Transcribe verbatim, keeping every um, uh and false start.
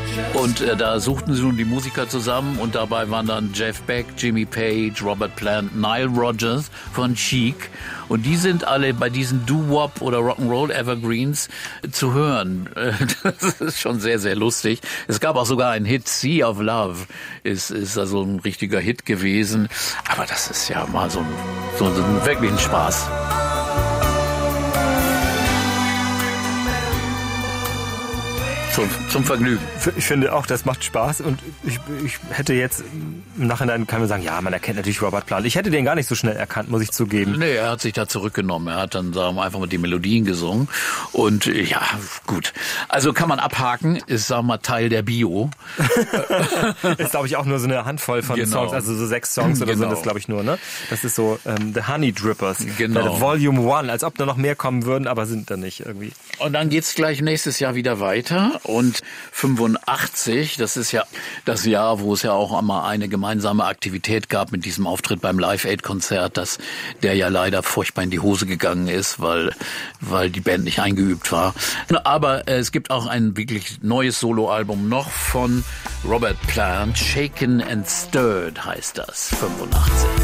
Und äh, da suchten sie nun die Musiker zusammen und dabei waren dann Jeff Beck, Jimmy Page, Robert Plant, Nile Rodgers von Chic. Und die sind alle bei diesen Doo-Wop oder Rock'n'Roll Evergreens zu hören. Das ist schon sehr, sehr lustig. Es gab auch sogar einen Hit, Sea of Love, ist, ist also ein richtiger Hit gewesen. Aber das ist ja mal so ein, so ein wirklich ein Spaß. Zum, zum Vergnügen. Ich finde auch, das macht Spaß und ich, ich hätte jetzt im Nachhinein, kann man sagen, ja, man erkennt natürlich Robert Plant. Ich hätte den gar nicht so schnell erkannt, muss ich zugeben. Nee, er hat sich da zurückgenommen. Er hat dann sagen wir, einfach mal die Melodien gesungen und ja, gut. Also kann man abhaken, ist, sagen wir mal, Teil der Bio. Ist, glaube ich, auch nur so eine Handvoll von genau. Songs, also so sechs Songs oder genau. so, das glaube ich nur, ne? Das ist so ähm, The Honey Drippers, genau. The Volume One, als ob da noch mehr kommen würden, aber sind da nicht irgendwie. Und dann geht's gleich nächstes Jahr wieder weiter. Und fünfundachtzig, das ist ja das Jahr, wo es ja auch einmal eine gemeinsame Aktivität gab mit diesem Auftritt beim Live-Aid-Konzert, das der ja leider furchtbar in die Hose gegangen ist, weil weil die Band nicht eingeübt war. Aber äh, es gibt auch ein wirklich neues Soloalbum noch von Robert Plant, Shaken and Stirred heißt das, fünfundachtzig.